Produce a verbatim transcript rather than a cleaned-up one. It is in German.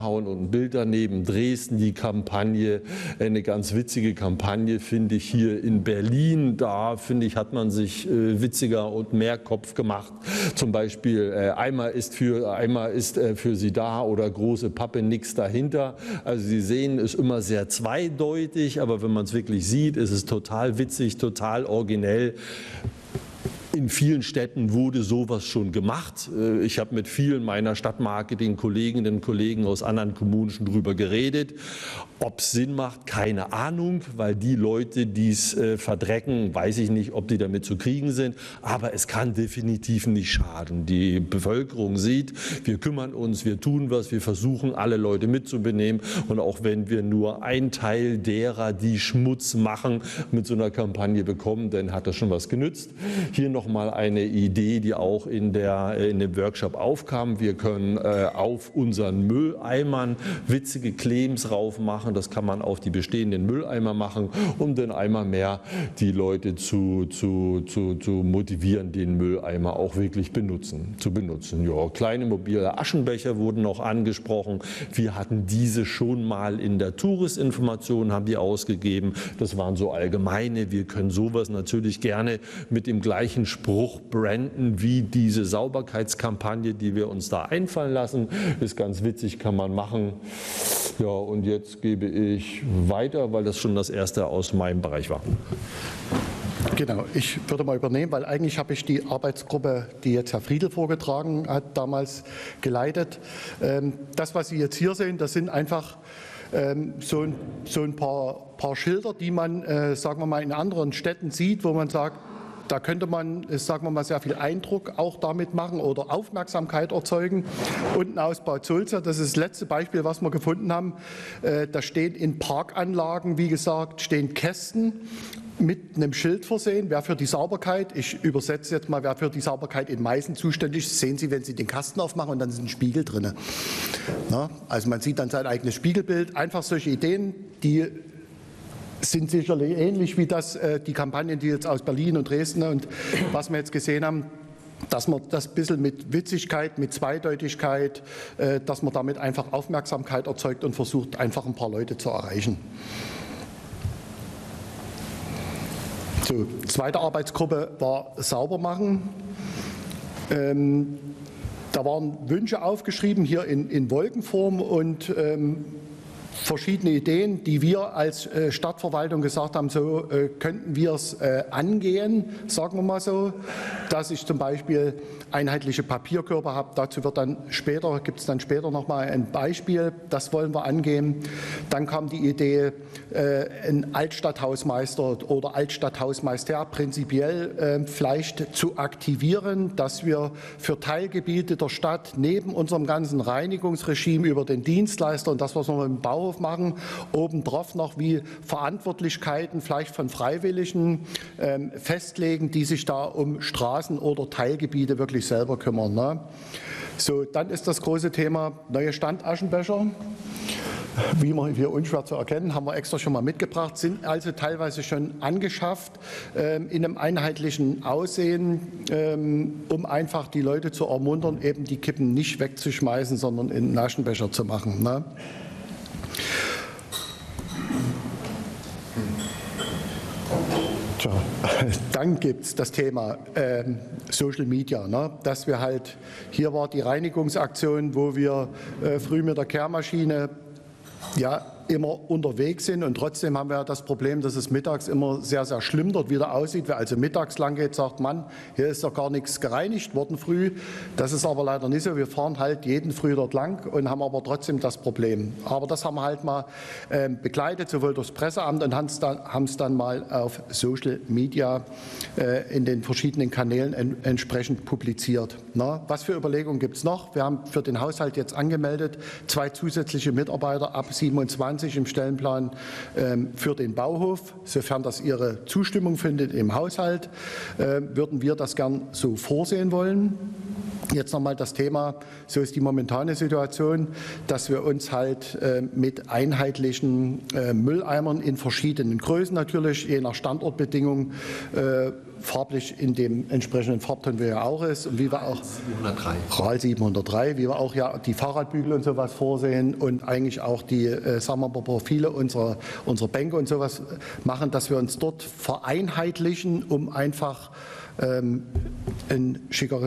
und ein Bild daneben, Dresden, die Kampagne, eine ganz witzige Kampagne finde ich hier in Berlin. Da finde ich, hat man sich äh, witziger und mehr Kopf gemacht. Zum Beispiel äh, einmal ist für einmal ist äh, für Sie da oder große Pappe, nichts dahinter. Also Sie sehen, ist immer sehr zweideutig, aber wenn man es wirklich sieht, ist es total witzig, total originell. In vielen Städten wurde sowas schon gemacht. Ich habe mit vielen meiner Stadtmarketing-Kolleginnen und Kollegen aus anderen Kommunen schon drüber geredet. Ob es Sinn macht, keine Ahnung, weil die Leute, die es äh, verdrecken, weiß ich nicht, ob die damit zu kriegen sind. Aber es kann definitiv nicht schaden. Die Bevölkerung sieht, wir kümmern uns, wir tun was, wir versuchen, alle Leute mitzubenehmen. Und auch wenn wir nur einen Teil derer, die Schmutz machen, mit so einer Kampagne bekommen, dann hat das schon was genützt. Hier noch mal eine Idee, die auch in, der, in dem Workshop aufkam. Wir können äh, auf unseren Mülleimern witzige Claims rauf machen. Das kann man auf die bestehenden Mülleimer machen, um dann einmal mehr die Leute zu, zu, zu, zu motivieren, den Mülleimer auch wirklich benutzen, zu benutzen. Ja, kleine mobile Aschenbecher wurden noch angesprochen. Wir hatten diese schon mal in der Touristinformation, haben die ausgegeben. Das waren so allgemeine. Wir können sowas natürlich gerne mit dem gleichen Spruch branden wie diese Sauberkeitskampagne, die wir uns da einfallen lassen. Ist ganz witzig, kann man machen. Ja, und jetzt gebe ich weiter, weil das schon das erste aus meinem Bereich war. Genau, ich würde mal übernehmen, weil eigentlich habe ich die Arbeitsgruppe, die jetzt Herr Friedl vorgetragen hat, damals geleitet. Das, was Sie jetzt hier sehen, das sind einfach so ein, so ein paar, paar Schilder, die man, sagen wir mal, in anderen Städten sieht, wo man sagt, da könnte man, sagen wir mal, sehr viel Eindruck auch damit machen oder Aufmerksamkeit erzeugen. Unten aus Bad Sulza, das ist das letzte Beispiel, was wir gefunden haben. Da stehen in Parkanlagen, wie gesagt, stehen Kästen mit einem Schild versehen, wer für die Sauberkeit, ich übersetze jetzt mal, wer für die Sauberkeit in Meißen zuständig ist, sehen Sie, wenn Sie den Kasten aufmachen und dann ist ein Spiegel drin. Na, also man sieht dann sein eigenes Spiegelbild. Einfach solche Ideen, die sind sicherlich ähnlich wie das, äh, die Kampagnen, die jetzt aus Berlin und Dresden und was wir jetzt gesehen haben, dass man das ein bisschen mit Witzigkeit, mit Zweideutigkeit, äh, dass man damit einfach Aufmerksamkeit erzeugt und versucht, einfach ein paar Leute zu erreichen. So, zweite Arbeitsgruppe war sauber machen. Ähm, da waren Wünsche aufgeschrieben, hier in, in Wolkenform und ähm, verschiedene Ideen, die wir als äh, Stadtverwaltung gesagt haben, so äh, könnten wir es äh, angehen, sagen wir mal so, dass ich zum Beispiel einheitliche Papierkörper habe. Dazu wird dann später, gibt es dann später noch mal ein Beispiel, das wollen wir angehen. Dann kam die Idee, äh, ein Altstadthausmeister oder Altstadthausmeister prinzipiell äh, vielleicht zu aktivieren, dass wir für Teilgebiete der Stadt neben unserem ganzen Reinigungsregime über den Dienstleister und das, was wir im Bauhof machen, obendrauf noch wie Verantwortlichkeiten vielleicht von Freiwilligen äh, festlegen, die sich da um Straßen oder Teilgebiete wirklich selber kümmern. Ne? So, dann ist das große Thema neue Standaschenbecher. Wie wir hier unschwer zu erkennen, haben wir extra schon mal mitgebracht, sind also teilweise schon angeschafft ähm, in einem einheitlichen Aussehen, ähm, um einfach die Leute zu ermuntern, eben die Kippen nicht wegzuschmeißen, sondern in einen Aschenbecher zu machen. Ne? Tja, dann gibt es das Thema ähm, Social Media, ne? Dass wir halt, hier war die Reinigungsaktion, wo wir äh, früh mit der Kehrmaschine ja immer unterwegs sind und trotzdem haben wir ja das Problem, dass es mittags immer sehr, sehr schlimm dort wieder aussieht. Wer also mittags lang geht, sagt, Mann, hier ist doch gar nichts gereinigt worden früh. Das ist aber leider nicht so. Wir fahren halt jeden früh dort lang und haben aber trotzdem das Problem. Aber das haben wir halt mal äh, begleitet, sowohl durchs Presseamt und haben es dann, dann mal auf Social Media äh, in den verschiedenen Kanälen en entsprechend publiziert. Na, was für Überlegungen gibt es noch? Wir haben für den Haushalt jetzt angemeldet, zwei zusätzliche Mitarbeiter ab siebenundzwanzig im Stellenplan ähm, für den Bauhof. Sofern das Ihre Zustimmung findet im Haushalt, äh, würden wir das gern so vorsehen wollen. Jetzt nochmal das Thema, so ist die momentane Situation, dass wir uns halt äh, mit einheitlichen äh, Mülleimern in verschiedenen Größen natürlich, je nach Standortbedingungen, äh, farblich in dem entsprechenden Farbton, wie er auch ist und wie wir auch siebenhundertdrei. RAL siebenhundertdrei, wie wir auch ja die Fahrradbügel und sowas vorsehen und eigentlich auch die äh, sagen wir mal, Profile unserer, unserer Bänke und sowas machen, dass wir uns dort vereinheitlichen, um einfach ähm, ein schickeres